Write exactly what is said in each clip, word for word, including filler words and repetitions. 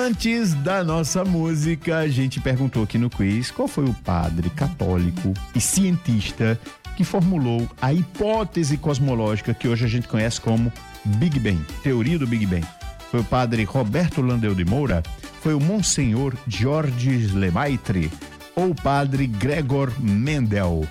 Antes da nossa música, a gente perguntou aqui no quiz qual foi o padre católico e cientista que formulou a hipótese cosmológica que hoje a gente conhece como Big Bang, teoria do Big Bang. Foi o padre Roberto Landel de Moura? Foi o Monsenhor Georges Lemaitre? Ou o padre Gregor Mendel?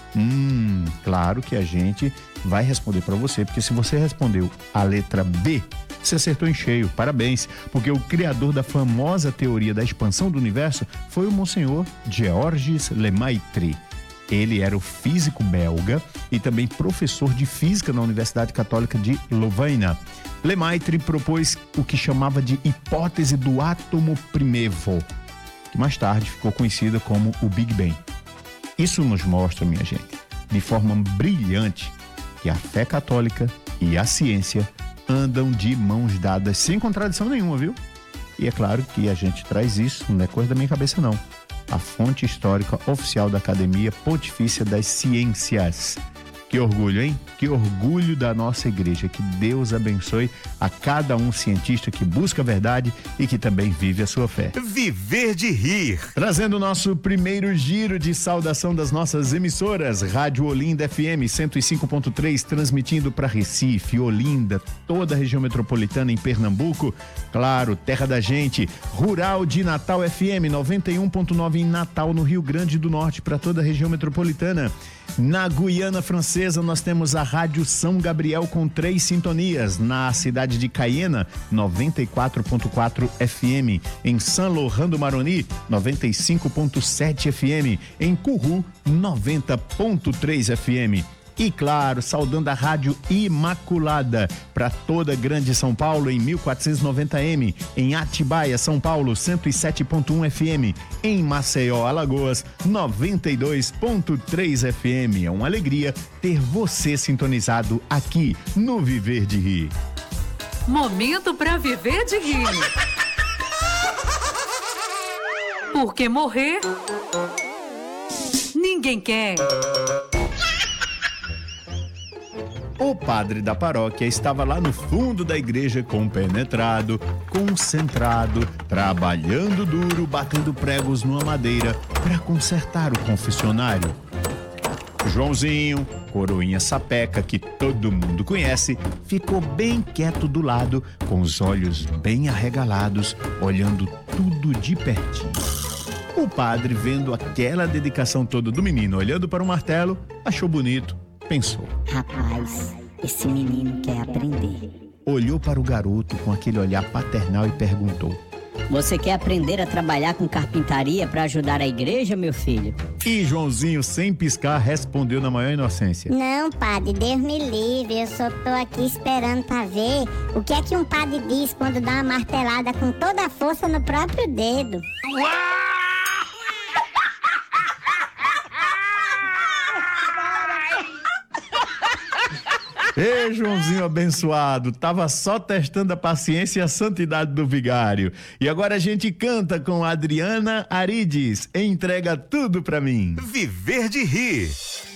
Hum, claro que a gente vai responder para você, porque se você respondeu a letra B, você acertou em cheio, parabéns, porque o criador da famosa teoria da expansão do universo foi o Monsenhor Georges Lemaitre. Ele era o físico belga e também professor de física na Universidade Católica de Louvain. Lemaitre propôs o que chamava de hipótese do átomo primevo, que mais tarde ficou conhecida como o Big Bang. Isso nos mostra, minha gente, de forma brilhante, que a fé católica e a ciência andam de mãos dadas sem contradição nenhuma, viu? E é claro que a gente traz isso, não é coisa da minha cabeça não. A fonte histórica oficial da Academia Pontifícia das Ciências. Que orgulho, hein? Que orgulho da nossa igreja. Que Deus abençoe a cada um cientista que busca a verdade e que também vive a sua fé. Viver de rir. Trazendo o nosso primeiro giro de saudação das nossas emissoras. Rádio Olinda F M cento e cinco ponto três, transmitindo para Recife, Olinda, toda a região metropolitana em Pernambuco. Claro, terra da gente. Rural de Natal F M noventa e um ponto nove em Natal, no Rio Grande do Norte, para toda a região metropolitana. Na Guiana Francesa, nós temos a Rádio São Gabriel com três sintonias. Na cidade de Cayena, noventa e quatro ponto quatro F M. Em Saint Laurent do Maroni, noventa e cinco ponto sete F M. Em Curru, noventa ponto três F M. E claro, saudando a Rádio Imaculada para toda a Grande São Paulo em mil quatrocentos e noventa M, em Atibaia, São Paulo, cento e sete ponto um F M, em Maceió, Alagoas, noventa e dois ponto três F M. É uma alegria ter você sintonizado aqui no Viver de Rir. Momento para viver de rir. Porque morrer ninguém quer. O padre da paróquia estava lá no fundo da igreja, compenetrado, concentrado, trabalhando duro, batendo pregos numa madeira para consertar o confessionário. Joãozinho, coroinha sapeca, que todo mundo conhece, ficou bem quieto do lado, com os olhos bem arregalados, olhando tudo de pertinho. O padre, vendo aquela dedicação toda do menino, olhando para o martelo, achou bonito. Pensou: rapaz, esse menino quer aprender. Olhou para o garoto com aquele olhar paternal e perguntou: você quer aprender a trabalhar com carpintaria para ajudar a igreja, meu filho? E Joãozinho, sem piscar, respondeu na maior inocência: não, padre, Deus me livre, eu só tô aqui esperando para ver o que é que um padre diz quando dá uma martelada com toda a força no próprio dedo. Uau! Ei, Joãozinho abençoado, tava só testando a paciência e a santidade do vigário. E agora a gente canta com a Adriana Arides, Entrega Tudo Pra Mim. Viver de Rir.